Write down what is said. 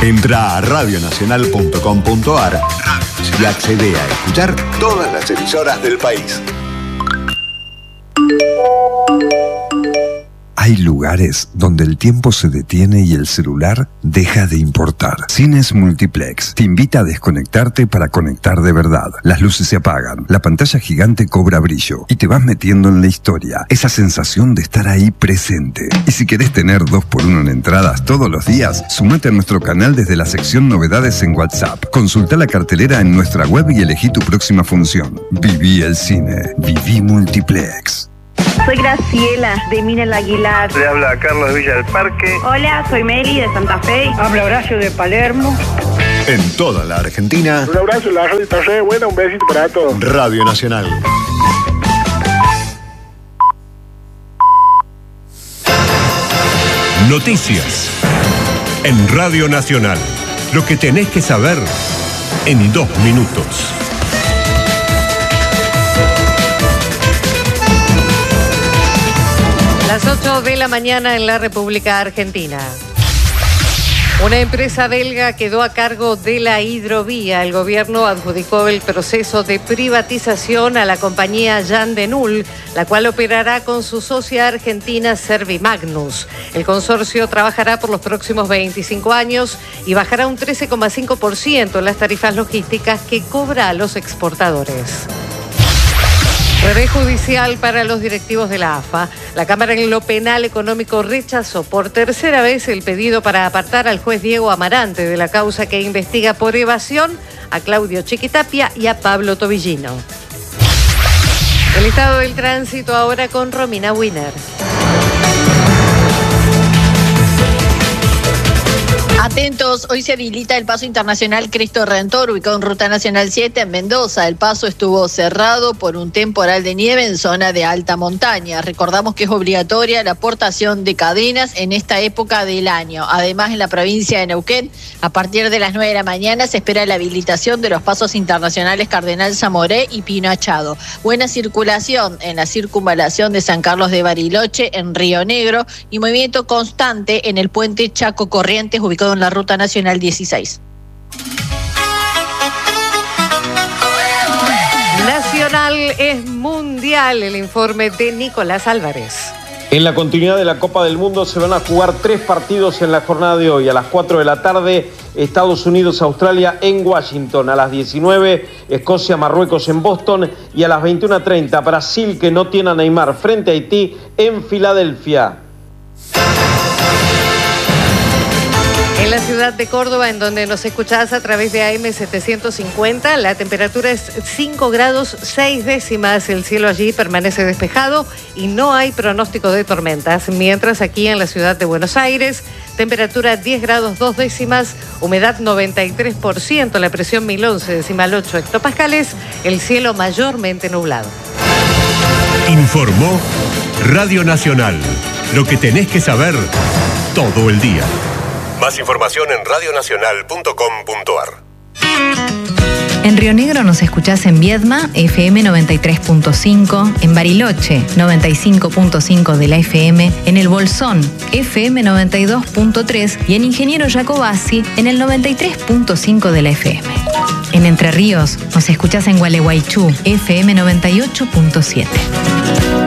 Entra a radionacional.com.ar y accede a escuchar todas las emisoras del país. Hay lugares donde el tiempo se detiene y el celular deja de importar. Cines Multiplex te invita a desconectarte para conectar de verdad. Las luces se apagan, la pantalla gigante cobra brillo y te vas metiendo en la historia. Esa sensación de estar ahí presente. Y si querés tener 2x1 en entradas todos los días, sumate a nuestro canal desde la sección Novedades en WhatsApp. Consulta la cartelera en nuestra web y elegí tu próxima función. Viví el cine. Viví Multiplex. Soy Graciela, de Minel Aguilar. Le habla Carlos Villa del Parque. Hola, soy Meli, de Santa Fe. Habla Horacio, de Palermo. En toda la Argentina. Un abrazo, la radio está re buena, un besito para todos. Radio Nacional. Noticias. En Radio Nacional. Lo que tenés que saber en 2 minutos. Las 8 de la mañana en la República Argentina. Una empresa belga quedó a cargo de la hidrovía. El gobierno adjudicó el proceso de privatización a la compañía Jan de Null, la cual operará con su socia argentina Servimagnus. El consorcio trabajará por los próximos 25 años y bajará un 13,5% las tarifas logísticas que cobra a los exportadores. Revés judicial para los directivos de la AFA. La Cámara en lo Penal Económico rechazó por tercera vez el pedido para apartar al juez Diego Amarante de la causa que investiga por evasión a Claudio Chiquitapia y a Pablo Tobillino. El estado del tránsito ahora con Romina Wiener. Atentos, hoy se habilita el paso internacional Cristo Redentor, ubicado en Ruta Nacional 7 en Mendoza. El paso estuvo cerrado por un temporal de nieve en zona de alta montaña. Recordamos que es obligatoria la portación de cadenas en esta época del año. Además, en la provincia de Neuquén, a partir de las 9 de la mañana se espera la habilitación de los pasos internacionales Cardenal Zamoré y Pino Achado. Buena circulación en la circunvalación de San Carlos de Bariloche en Río Negro y movimiento constante en el puente Chaco Corrientes, ubicado en la Ruta Nacional 16. Nacional es mundial, el informe de Nicolás Álvarez. En la continuidad de la Copa del Mundo se van a jugar 3 partidos en la jornada de hoy. A las 4 de la tarde, Estados Unidos-Australia en Washington. A las 19, Escocia-Marruecos en Boston. Y a las 21:30, Brasil, que no tiene a Neymar, frente a Haití en Filadelfia. En la ciudad de Córdoba, en donde nos escuchás a través de AM 750, la temperatura es 5 grados 6 décimas. El cielo allí permanece despejado y no hay pronóstico de tormentas. Mientras aquí en la ciudad de Buenos Aires, temperatura 10 grados 2 décimas, humedad 93%, la presión 1011,8 hectopascales, el cielo mayormente nublado. Informó Radio Nacional. Lo que tenés que saber todo el día. Más información en radionacional.com.ar. En Río Negro nos escuchás en Viedma, FM 93.5, en Bariloche, 95.5 de la FM, en El Bolsón, FM 92.3 y en Ingeniero Jacobasi, en el 93.5 de la FM. En Entre Ríos nos escuchás en Gualeguaychú, FM 98.7.